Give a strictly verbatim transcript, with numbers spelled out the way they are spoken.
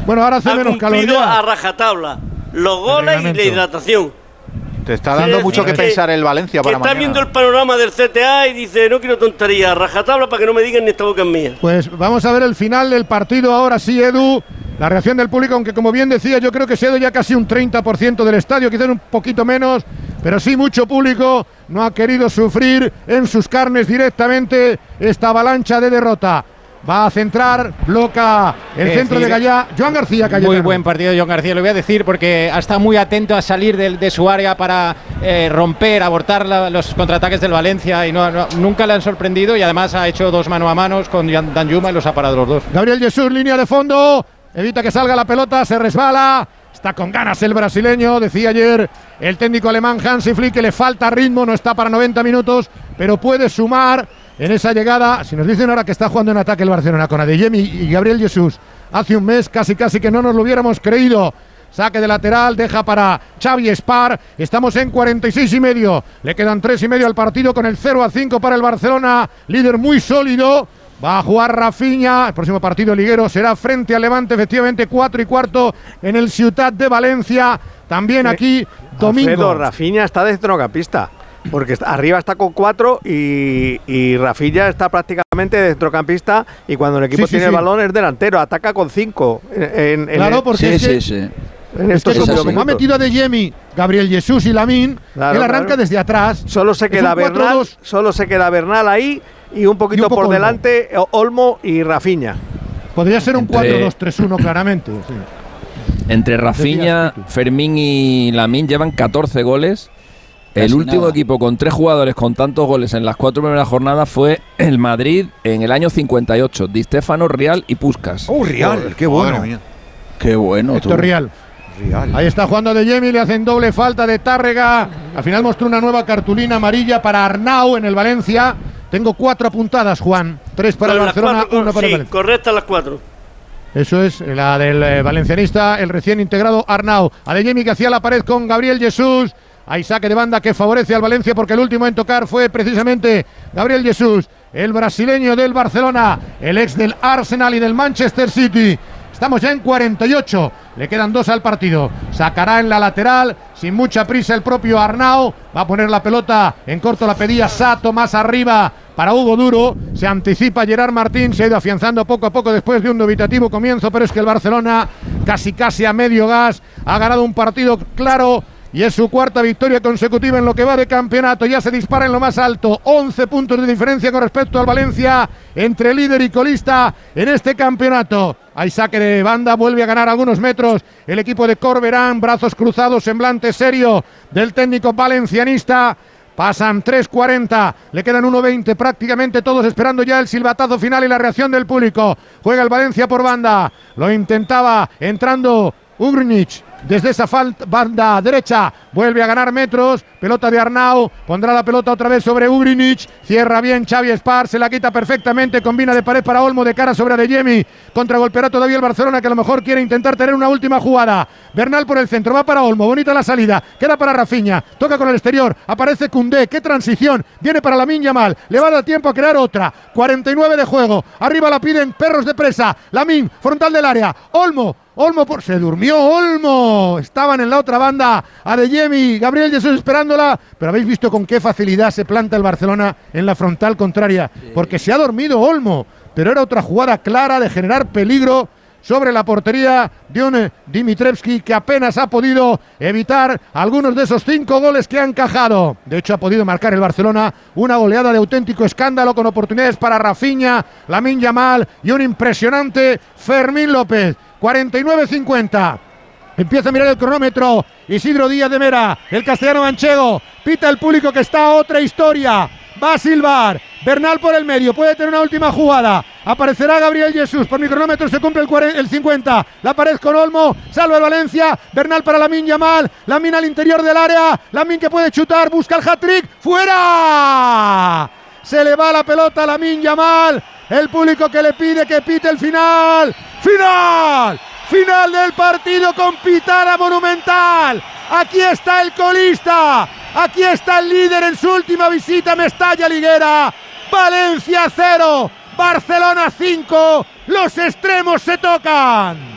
Bueno, ahora hace menos calorías. a rajatabla los goles y la hidratación. Te está dando sí, mucho que, que pensar el Valencia para mañana. Está viendo el panorama del C T A y dice, no quiero tonterías, rajatabla para que no me digan ni esta boca es mía. Pues vamos a ver el final del partido ahora sí, Edu. La reacción del público, aunque como bien decía, yo creo que se ha ido ya casi un treinta por ciento del estadio, quizás un poquito menos, pero sí mucho público no ha querido sufrir en sus carnes directamente esta avalancha de derrota. Va a centrar, bloca el es centro decir, de Gallá, Joan García Cayetano. Muy buen partido de Joan García, lo voy a decir porque ha estado muy atento a salir de, de su área para eh, romper, abortar la, los contraataques del Valencia y no, no, nunca le han sorprendido y además ha hecho dos mano a manos con Danjuma y los ha parado los dos. Gabriel Jesús, línea de fondo, evita que salga la pelota, se resbala, está con ganas el brasileño, decía ayer el técnico alemán Hansi Flick que le falta ritmo, no está para noventa minutos, pero puede sumar en esa llegada. Si nos dicen ahora que está jugando en ataque el Barcelona con Adeyemi y Gabriel Jesús hace un mes, casi casi que no nos lo hubiéramos creído. Saque de lateral, deja para Xavi Espar. Estamos en cuarenta y seis y medio. Le quedan tres y medio al partido con el cero a cinco para el Barcelona. Líder muy sólido. Va a jugar Rafinha. El próximo partido liguero será frente al Levante, efectivamente, cuatro y cuarto en el Ciutat de Valencia. También aquí, domingo. Alfredo, Rafinha está de centrocampista. Porque arriba está con cuatro y, y Rafinha está prácticamente de centrocampista y cuando el equipo sí, sí, tiene sí. el balón es delantero, ataca con cinco. En, en claro, el, porque sí, es que, sí, sí. En es que como, como ha metido a Adeyemi, Gabriel Jesús y Lamine, claro, él arranca claro. desde atrás. Solo se queda Bernal, solo se queda Bernal ahí y un poquito y un por Olmo. delante Olmo y Rafinha. Podría ser un cuatro dos tres uno claramente. Sí. Entre Rafinha, Fermín y Lamine llevan catorce goles. El Casi último nada. equipo con tres jugadores con tantos goles en las cuatro primeras jornadas fue el Madrid en el año cincuenta y ocho. Di Stéfano, Rial y Puskás. ¡Oh, Rial! ¡Qué bueno! ¡Qué bueno! Héctor Rial. Rial. Ahí está jugando Adeyemi, le hacen doble falta de Tárrega. Al final mostró una nueva cartulina amarilla para Arnau en el Valencia. Tengo cuatro apuntadas, Juan. Tres para Pero el Barcelona, cuatro, una para sí, el Valencia. Correctas las cuatro. Eso es, la del eh, valencianista, el recién integrado Arnau. Adeyemi que hacía la pared con Gabriel Jesús. Hay saque de banda que favorece al Valencia porque el último en tocar fue precisamente Gabriel Jesús, el brasileño del Barcelona, el ex del Arsenal y del Manchester City. Estamos ya en cuarenta y ocho, le quedan dos al partido. Sacará en la lateral, sin mucha prisa el propio Arnau. Va a poner la pelota en corto, la pedía Sato más arriba para Hugo Duro. Se anticipa Gerard Martín, se ha ido afianzando poco a poco después de un dubitativo comienzo, pero es que el Barcelona casi casi a medio gas ha ganado un partido claro. Y es su cuarta victoria consecutiva en lo que va de campeonato. Ya se dispara en lo más alto. once puntos de diferencia con respecto al Valencia entre líder y colista en este campeonato. Hay saque de banda, vuelve a ganar algunos metros el equipo de Corberán. Brazos cruzados, semblante serio del técnico valencianista. Pasan tres cuarenta, le quedan uno veinte, prácticamente todos esperando ya el silbatazo final y la reacción del público. Juega el Valencia por banda, lo intentaba entrando Ugrinic. Desde esa falta, banda derecha, vuelve a ganar metros, pelota de Arnau, pondrá la pelota otra vez sobre Ugrinic, cierra bien Xavi Espar, se la quita perfectamente, combina de pared para Olmo, de cara sobre Adeyemi, contragolpeará todavía el Barcelona que a lo mejor quiere intentar tener una última jugada. Bernal por el centro, va para Olmo, bonita la salida, queda para Rafinha, toca con el exterior, aparece Koundé, qué transición, viene para Lamine Yamal, le va a dar tiempo a crear otra, cuarenta y nueve de juego, arriba la piden perros de presa, Lamine, frontal del área, Olmo, Olmo por... se durmió Olmo, estaban en la otra banda Adeyemi, Gabriel Jesús esperándola, pero habéis visto con qué facilidad se planta el Barcelona en la frontal contraria, porque se ha dormido Olmo, pero era otra jugada clara de generar peligro sobre la portería de un Dimitrevski que apenas ha podido evitar algunos de esos cinco goles que ha encajado. De hecho ha podido marcar el Barcelona una goleada de auténtico escándalo con oportunidades para Rafinha, Lamine Yamal y un impresionante Fermín López. cuarenta y nueve cincuenta. Empieza a mirar el cronómetro Isidro Díaz de Mera, el castellano manchego. Pita el público que está a otra historia. Va a silbar. Bernal por el medio, puede tener una última jugada. Aparecerá Gabriel Jesús, por mi cronómetro se cumple el, cuarenta, el cincuenta. La pared con Olmo, salva el Valencia. Bernal para Lamine Yamal, Lamine al interior del área. Lamine que puede chutar, busca el hat-trick. ¡Fuera! Se le va la pelota a Lamine Yamal. El público que le pide que pite el final. ¡Final! Final del partido con pitada monumental. Aquí está el colista. Aquí está el líder en su última visita a Mestalla Liguera. Valencia cero, Barcelona cinco. Los extremos se tocan.